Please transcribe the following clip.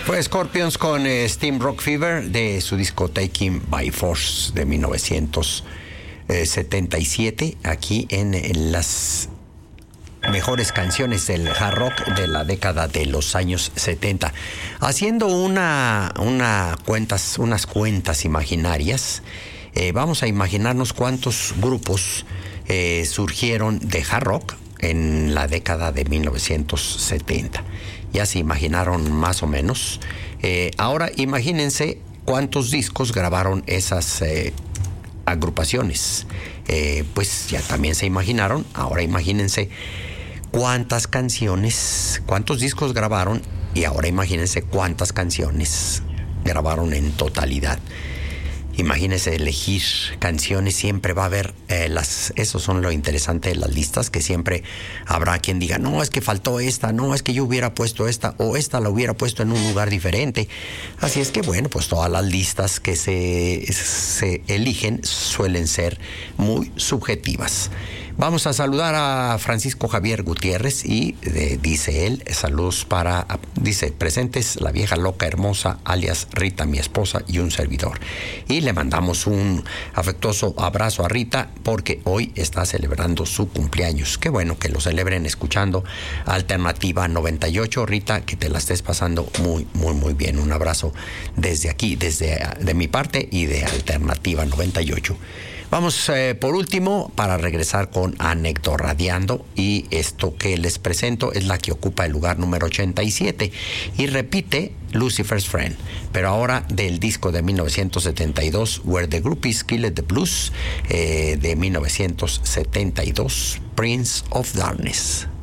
Fue Scorpions con Steam Rock Fever de su disco Taking by Force de 1977, aquí en las mejores canciones del hard rock de la década de los años 70. Haciendo unas cuentas imaginarias, vamos a imaginarnos cuántos grupos surgieron de hard rock en la década de 1970. Ya se imaginaron más o menos. Ahora imagínense cuántos discos grabaron esas agrupaciones. Pues ya también se imaginaron. Ahora imagínense cuántas canciones, cuántos discos grabaron, y ahora imagínense cuántas canciones grabaron en totalidad. Imagínense elegir canciones, siempre va a haber eso son lo interesante de las listas, que siempre habrá quien diga, no, es que faltó esta, no, es que yo hubiera puesto esta, o esta la hubiera puesto en un lugar diferente. Así es que bueno, pues todas las listas que se eligen suelen ser muy subjetivas. Vamos a saludar a Francisco Javier Gutiérrez y dice él, saludos dice, presentes la vieja loca hermosa, alias Rita, mi esposa, y un servidor. Y le mandamos un afectuoso abrazo a Rita porque hoy está celebrando su cumpleaños. Qué bueno que lo celebren escuchando Alternativa 98. Rita, que te la estés pasando muy, muy, muy bien. Un abrazo desde aquí, de mi parte y de Alternativa 98. Vamos por último para regresar con Anecdorradiando, y esto que les presento es la que ocupa el lugar número 87 y repite Lucifer's Friend, pero ahora del disco de 1972 Where the Groupies Killed the Blues, de 1972, Prince of Darkness.